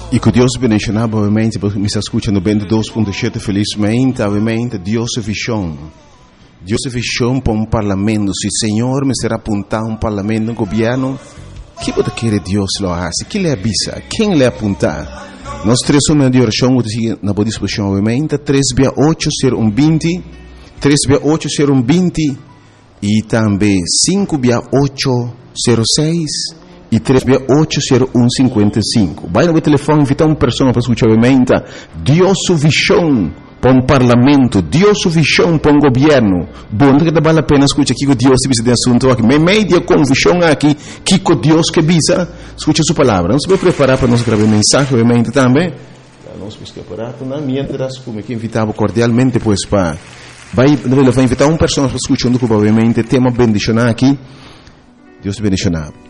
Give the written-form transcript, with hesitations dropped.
E que Deus bendiga, obviamente, porque me está escutando 22.7 felizmente, obviamente, Deus é visão. Deus é visão para um parlamento. Se o Senhor me será apontar um parlamento, um governo, o que você quer Deus lo hace? Que lhe avisa? Quem lhe apontar? Nós três somos de oração, na boa disposição, obviamente, 3680120, 3680120 e também 56806 e 3680155. Vai no telefone, invitar uma pessoa para escutar, obviamente, Deus é visão para um parlamento, Deus é visão para um governo. Bom, que vale a pena escutar aqui que Deus visa de assunto aqui. Mas meio com visão aqui, que Deus que visa, escute sua palavra. Nós vamos preparar para nós gravar mensagem, obviamente, também. Nós vamos preparar, mientras, como que invitava cordialmente, pois, para... Vai invitar uma pessoa para escutar, obviamente, tema bendicionar aqui. Deus te bendicionar.